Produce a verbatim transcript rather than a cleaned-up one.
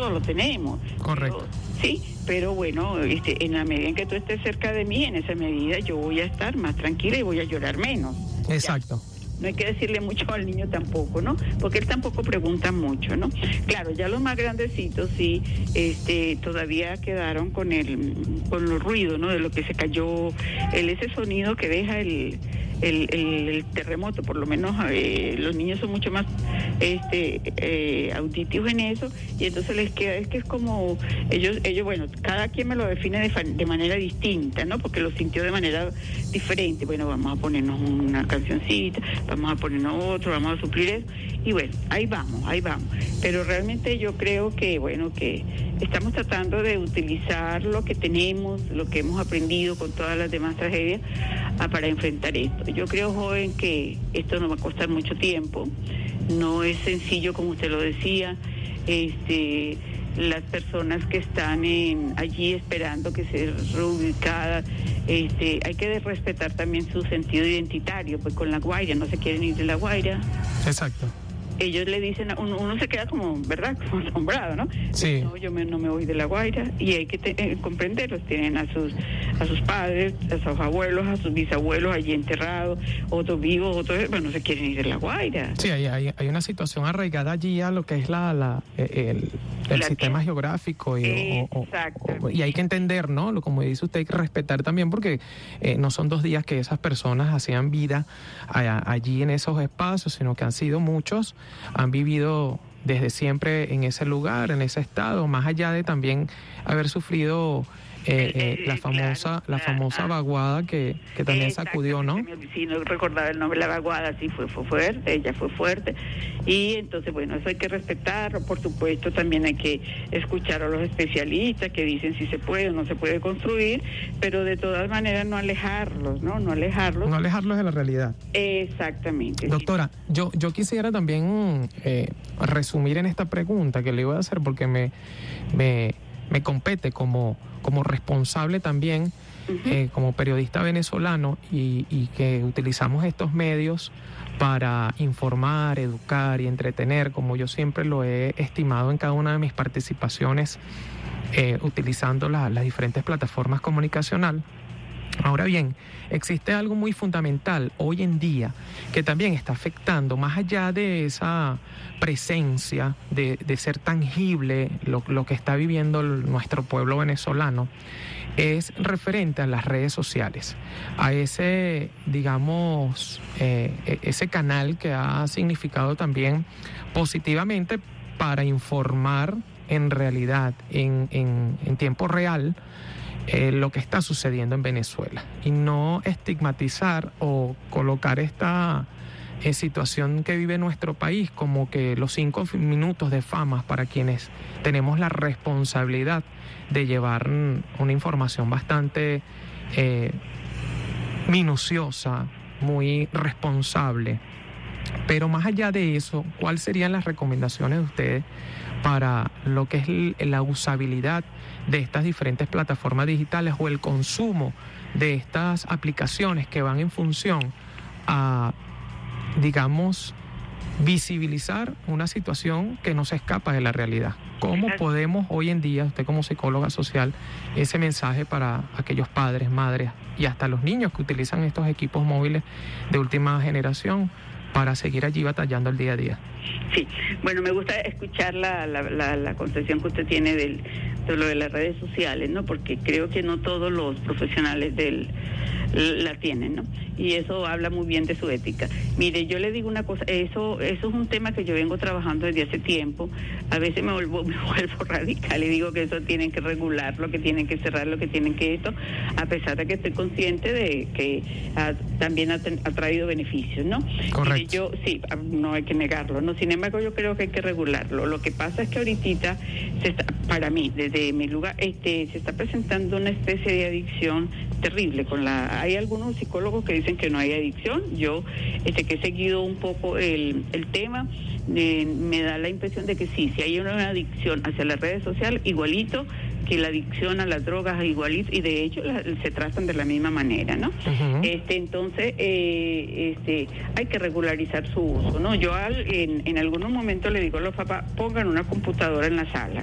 todos lo tenemos. Correcto. Pero, sí, pero bueno, este, en la medida en que tú estés cerca de mí, en esa medida yo voy a estar más tranquila y voy a llorar menos. Exacto. Ya. No hay que decirle mucho al niño tampoco, ¿no? Porque él tampoco pregunta mucho, ¿no? Claro, ya los más grandecitos sí, este, todavía quedaron con el, con los ruidos, ¿no? De lo que se cayó, el ese sonido que deja el, el, el, el terremoto, por lo menos eh, los niños son mucho más, este, eh, auditivos en eso, y entonces les queda, es que es como, ellos, ellos, bueno, cada quien me lo define de, de manera distinta, ¿no? Porque lo sintió de manera diferente. Bueno, vamos a ponernos una cancioncita, vamos a ponernos otro, vamos a suplir eso, y bueno, ahí vamos, ahí vamos. Pero realmente yo creo que, bueno, que estamos tratando de utilizar lo que tenemos, lo que hemos aprendido con todas las demás tragedias, a, para enfrentar esto. Yo creo, joven, que esto nos va a costar mucho tiempo, no es sencillo como usted lo decía, este... las personas que están en, allí esperando que sea reubicada, este, hay que respetar también su sentido identitario, pues con La Guaira, no se quieren ir de La Guaira. Exacto. Ellos le dicen, uno, uno se queda como, ¿verdad?, como asombrado, ¿no? Sí. No, yo me, no me voy de La Guaira, y hay que te, eh, comprenderlos, tienen a sus a sus padres, a sus abuelos, a sus bisabuelos allí enterrados, otros vivos, otros, bueno, no se quieren ir de La Guaira. Sí, hay, hay, hay una situación arraigada allí a lo que es la, la el, el la sistema que... geográfico, y, Exacto. o, o, y hay que entender, ¿no? Lo, como dice usted, hay que respetar también, porque eh, no son dos días que esas personas hacían vida a, allí en esos espacios, sino que han sido muchos, han vivido desde siempre en ese lugar, en ese estado, más allá de también haber sufrido eh, eh, la famosa, la famosa vaguada que, que también sacudió, ¿no? Sí, no recordaba el nombre, la vaguada, sí, fue, fue fuerte, ella fue fuerte, y entonces, bueno, eso hay que respetarlo, por supuesto, también hay que escuchar a los especialistas que dicen si se puede o no se puede construir, pero de todas maneras no alejarlos, ¿no? No alejarlos. No alejarlos de la realidad. Exactamente. Doctora, sí. yo, yo quisiera también eh, resumir en esta pregunta que le voy a hacer, porque me, me, me compete como, como responsable también, uh-huh. eh, como periodista venezolano, y, y que utilizamos estos medios para informar, educar y entretener, como yo siempre lo he estimado en cada una de mis participaciones, eh, utilizando la, las diferentes plataformas comunicacionales. Ahora bien, existe algo muy fundamental hoy en día que también está afectando, más allá de esa presencia, de, de ser tangible lo, lo que está viviendo el, nuestro pueblo venezolano, es referente a las redes sociales, a ese, digamos, eh, ese canal que ha significado también positivamente para informar en realidad, en, en, en tiempo real, Eh, lo que está sucediendo en Venezuela, y no estigmatizar o colocar esta eh, situación que vive nuestro país como que los cinco minutos de fama para quienes tenemos la responsabilidad de llevar una información bastante eh, minuciosa, muy responsable. Pero más allá de eso, ¿cuáles serían las recomendaciones de ustedes para lo que es la usabilidad de estas diferentes plataformas digitales o el consumo de estas aplicaciones que van en función a, digamos, visibilizar una situación que no se escapa de la realidad? ¿Cómo podemos hoy en día, usted como psicóloga social, ese mensaje para aquellos padres, madres y hasta los niños que utilizan estos equipos móviles de última generación para seguir allí batallando el día a día? Sí, bueno, me gusta escuchar la, la, la, la concepción que usted tiene del, de lo de las redes sociales, ¿no? Porque creo que no todos los profesionales del la tienen, ¿no? Y eso habla muy bien de su ética. Mire, yo le digo una cosa, eso eso es un tema que yo vengo trabajando desde hace tiempo. A veces me vuelvo, me vuelvo radical y digo que eso tienen que regularlo, que tienen que cerrarlo, que tienen que esto, a pesar de que estoy consciente de que ha, también ha, ha traído beneficios, ¿no? Correcto. Mire, yo, sí, no hay que negarlo, ¿no? Sin embargo, yo creo que hay que regularlo. Lo que pasa es que ahorita, se está, para mí, desde mi lugar, este, se está presentando una especie de adicción terrible con la... Hay algunos psicólogos que dicen que no hay adicción. Yo, este, que he seguido un poco el, el tema, eh, me da la impresión de que sí, si hay una adicción hacia las redes sociales, igualito que la adicción a las drogas, igualito, y de hecho la, se tratan de la misma manera, ¿no? Uh-huh. Este, entonces, eh, este, hay que regularizar su uso, ¿no? Yo al, en, en algunos momentos le digo a los papás, pongan una computadora en la sala,